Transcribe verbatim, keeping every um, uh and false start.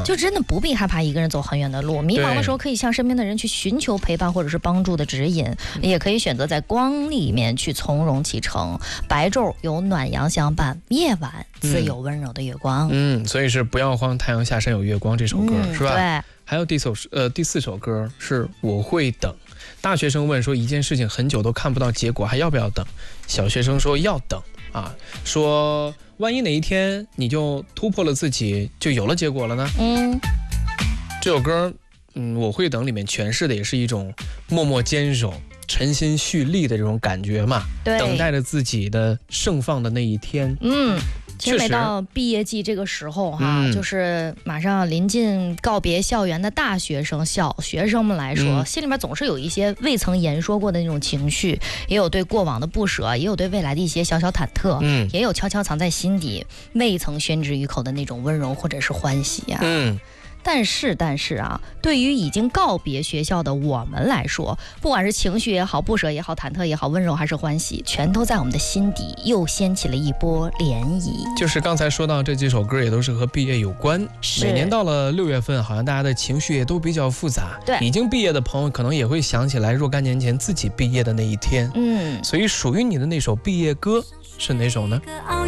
就真的不必害怕一个人走很远的路。迷茫的时候，可以向身边的人去寻求陪伴或者是帮助的指引，也可以选择在光里面去从容启程。白昼有暖阳相伴，夜晚自有温柔的月光。 嗯，所以是不要慌，太阳下山有月光这首歌、嗯、是吧？ 对。 还有第首呃第四首歌是我会等。大学生问说一件事情很久都看不到结果，还要不要等？小学生说要等啊，说万一哪一天你就突破了自己，就有了结果了呢？嗯，这首歌嗯我会等里面诠释的也是一种默默坚守、诚心蓄力的这种感觉嘛， 对， 等待着自己的盛放的那一天。 嗯。其实每到毕业季这个时候哈、嗯，就是马上临近告别校园的大学生、小学生们来说、嗯，心里面总是有一些未曾言说过的那种情绪，也有对过往的不舍，也有对未来的一些小小忐忑，嗯，也有悄悄藏在心底未曾宣之于口的那种温柔或者是欢喜呀、啊。嗯。但是，但是啊，对于已经告别学校的我们来说，不管是情绪也好、不舍也好、忐忑也好、温柔还是欢喜，全都在我们的心底又掀起了一波涟漪。 就是刚才说到这几首歌也都是和毕业有关。每年到了六月份，好像大家的情绪也都比较复杂。 对， 已经毕业的朋友可能也会想起来若干年前自己毕业的那一天。嗯，所以属于你的那首毕业歌是哪首呢？